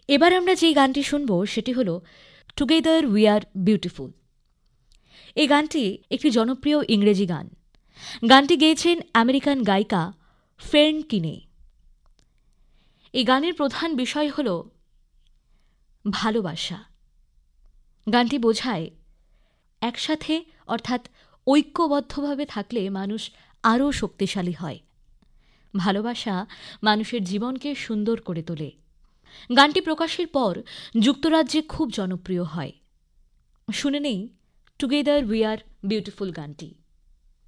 এবার আমরা যেই গানটি শুনব সেটি হল টুগেদার উই আর বিউটিফুল। এই গানটি একটি জনপ্রিয় ইংরেজি গান। গানটি গেয়েছেন আমেরিকান গায়িকা ফের্ন কিনে। এই গানের প্রধান বিষয় হল ভালোবাসা। গানটি বোঝায় একসাথে অর্থাৎ ঐক্যবদ্ধভাবে থাকলে মানুষ আরও শক্তিশালী হয়। ভালোবাসা মানুষের জীবনকে সুন্দর করে তোলে। গানটি প্রকাশের পর যুক্তরাজ্যে খুব জনপ্রিয় হয়। শুনে নেই টুগেদার উই আর বিউটিফুল গানটি।